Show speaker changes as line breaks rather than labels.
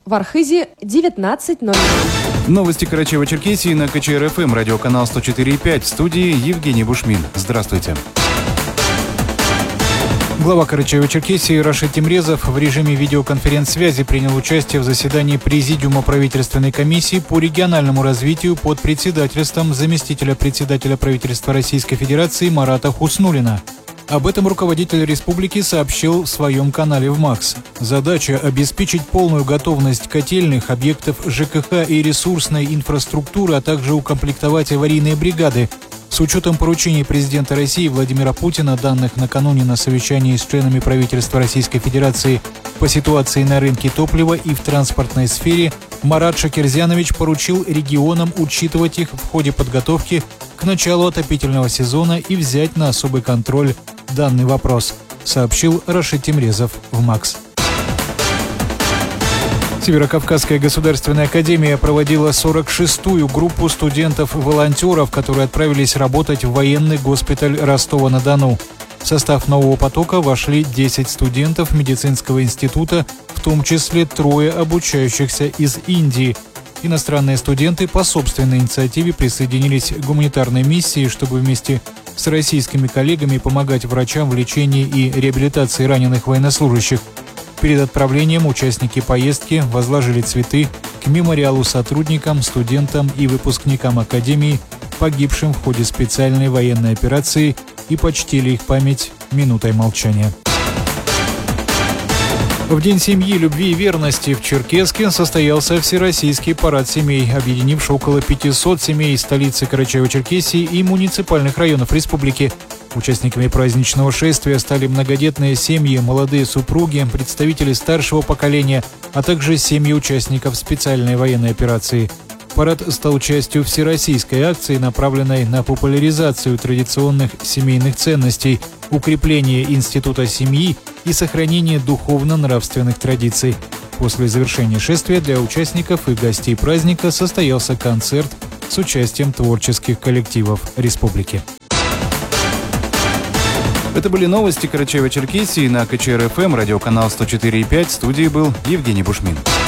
В Архизе 19:00.
Новости Карачаево-Черкесии на КЧР-ФМ, радиоканал 104,5. В студии Евгений Бушмин. Здравствуйте. Глава Карачаево-Черкесии Рашид Темрезов в режиме видеоконференц-связи принял участие в заседании Президиума правительственной комиссии по региональному развитию под председательством заместителя председателя правительства Российской Федерации Марата Хуснуллина. Об этом руководитель республики сообщил в своем канале в МАКС. Задача – обеспечить полную готовность котельных, объектов ЖКХ и ресурсной инфраструктуры, а также укомплектовать аварийные бригады. С учетом поручений президента России Владимира Путина, данных накануне на совещании с членами правительства Российской Федерации по ситуации на рынке топлива и в транспортной сфере, Марат Шакирзянович поручил регионам учитывать их в ходе подготовки к началу отопительного сезона и взять на особый контроль данный вопрос, сообщил Рашид Темрезов в МАКС. Северокавказская государственная академия проводила 46-ю группу студентов-волонтеров, которые отправились работать в военный госпиталь Ростова-на-Дону. В состав нового потока вошли 10 студентов медицинского института, в том числе 3 обучающихся из Индии. Иностранные студенты по собственной инициативе присоединились к гуманитарной миссии, чтобы вместе с российскими коллегами помогать врачам в лечении и реабилитации раненых военнослужащих. Перед отправлением участники поездки возложили цветы к мемориалу сотрудникам, студентам и выпускникам Академии, погибшим в ходе специальной военной операции, и почтили их память минутой молчания. В День семьи, любви и верности в Черкесске состоялся Всероссийский парад семей, объединивший около 500 семей из столицы Карачаево-Черкесии и муниципальных районов республики. Участниками праздничного шествия стали многодетные семьи, молодые супруги, представители старшего поколения, а также семьи участников специальной военной операции. Парад стал частью всероссийской акции, направленной на популяризацию традиционных семейных ценностей, укрепление института семьи и сохранение духовно-нравственных традиций. После завершения шествия для участников и гостей праздника состоялся концерт с участием творческих коллективов республики. Это были новости Карачаево-Черкесии на КЧР-ФМ, радиоканал 104,5. В студии был Евгений Бушмин.